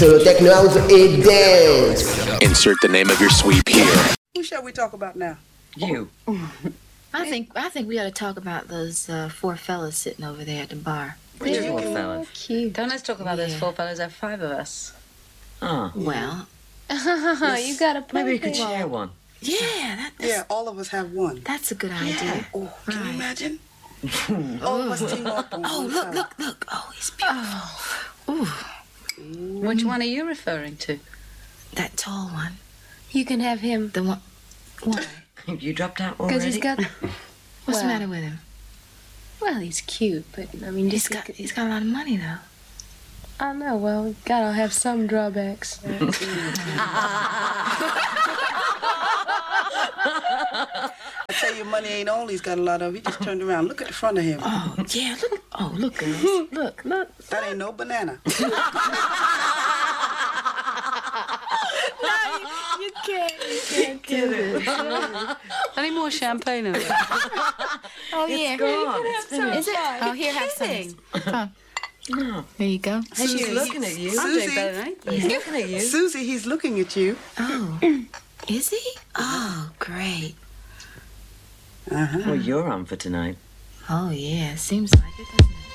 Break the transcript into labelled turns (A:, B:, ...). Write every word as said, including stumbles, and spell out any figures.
A: Solo Techno House et Dance.
B: Insert the name of your sweep here.
C: Who shall we talk about now?
D: You.
E: I think I think we ought to talk about those uh, four fellas sitting over there at the bar.
D: Which four fellas?
F: Cute.
G: Don't let's talk about
E: Yeah.
G: those four fellas. There are five of us.
D: Oh.
E: Well,
F: You got a point.
D: Maybe you could
F: there.
D: share one.
E: yeah, that, that's,
C: Yeah, all of us have one.
E: that's a good idea.
C: Oh, can
E: Right.
C: you imagine? All of us team up on
E: Oh,
C: one
E: look,
C: side.
E: look, look. Oh, he's beautiful. Ooh,
G: Which one are you referring to?
E: that tall one.
F: You can have him
E: The one. Why?
D: You dropped out already?
F: because he's got.
E: What's the
F: Well,
E: matter with him?
F: Well, he's cute, but I mean,
E: He's
F: just
E: got he's got a lot of money though.
F: I know. Well, gotta have some drawbacks.
C: I tell you, money ain't all he's got a lot of. He just turned around. Look at the front of him.
E: Oh yeah, look. Oh look, girls. Look, look.
C: That ain't no banana.
F: You can't. You can't do this.
G: I need more champagne in there.
F: Oh yeah.
D: Gone. It's finished.
E: Is it? Oh, here, have some. Oh.
D: No.
E: There you go.
D: He's looking at you.
C: I'm
G: I'm doing
C: Susie.
G: better than I
D: He's looking at you.
C: Susie, he's looking at you.
E: Oh, is he? Oh, great.
C: Uh-huh.
D: Well, you're on for tonight.
E: Oh yeah, seems like it, doesn't it?